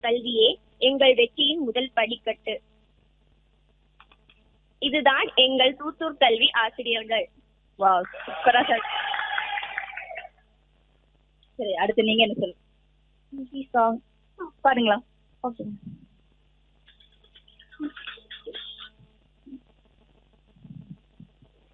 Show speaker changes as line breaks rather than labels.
கல்வியே எங்கள் வெற்றியின் முதல் படிக்கட்டு. இதுதான் எங்கள் தூத்தூர் கல்வி ஆசிரியர்கள்.
வாவ், சூப்பரா சார். சரி, அடுத்து நீங்க என்ன சொல்லுங்க? சாங் பாருங்களா? ஓகே.